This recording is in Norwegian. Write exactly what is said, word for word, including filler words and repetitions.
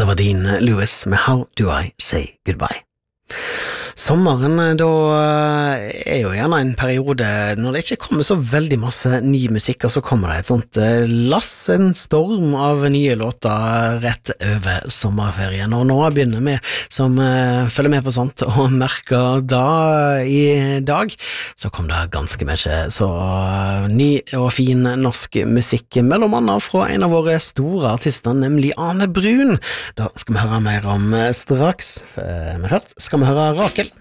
det var Dean Lewis med How Do I Say Goodbye. Sommeren da er jo gjerne en periode når det ikke kommer så veldig masse ny musikk, og så kommer det et sånt lass, en storm av nye låter rett over sommerferien, og nå begynner vi som uh, følger med på sånt og merker da i dag, så kom det ganske mye så uh, ny og fin norsk musikk, mellom annet fra en av våre store artister, nemlig Ane Brun. Da skal vi høre mer om straks, men først skal vi høre Rakel.